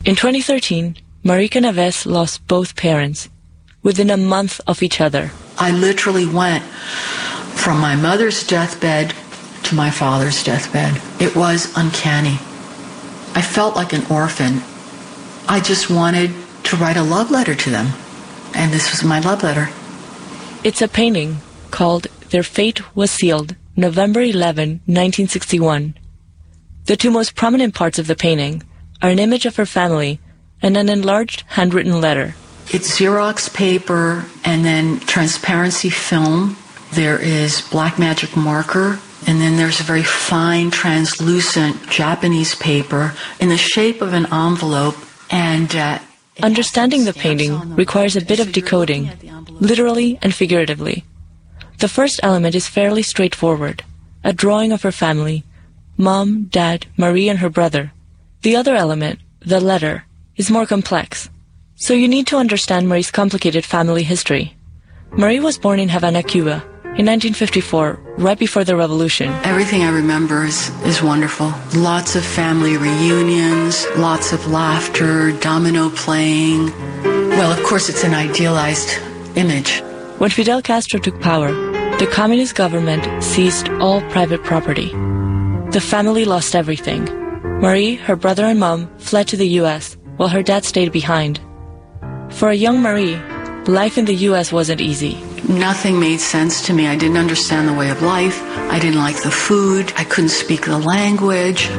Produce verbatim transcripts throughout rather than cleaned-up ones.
In twenty thirteen, Marika Naves lost both parents within a month of each other. I literally went from my mother's deathbed to my father's deathbed. It was uncanny. I felt like an orphan. I just wanted to write a love letter to them, and this was my love letter. It's a painting called Their Fate Was Sealed, November eleventh, nineteen sixty-one. The two most prominent parts of the painting are an image of her family and an enlarged handwritten letter. It's Xerox paper and then transparency film. There is black magic marker, and then there's a very fine, translucent Japanese paper in the shape of an envelope. And uh, understanding the painting requires a bit of decoding, literally and figuratively. The first element is fairly straightforward, a drawing of her family, Mom, Dad, Marie, and her brother. The other element, the letter, is more complex. So you need to understand Marie's complicated family history. Marie was born in Havana, Cuba, in nineteen fifty-four, right before the revolution. Everything I remember is, is wonderful. Lots of family reunions, lots of laughter, domino playing. Well, of course, it's an idealized image. When Fidel Castro took power, the communist government seized all private property. The family lost everything. Marie, her brother and mom fled to the U S, while her dad stayed behind. For a young Marie, life in the U S wasn't easy. Nothing made sense to me. I didn't understand the way of life. I didn't like the food. I couldn't speak the language.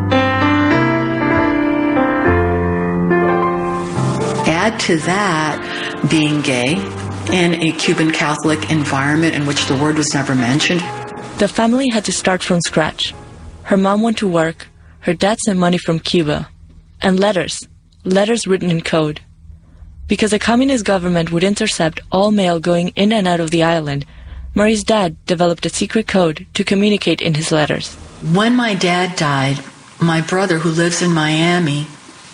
Add to that being gay in a Cuban Catholic environment in which the word was never mentioned. The family had to start from scratch. Her mom went to work, her dad sent money from Cuba, and letters, letters written in code. Because the communist government would intercept all mail going in and out of the island, Marie's dad developed a secret code to communicate in his letters. When my dad died, my brother, who lives in Miami,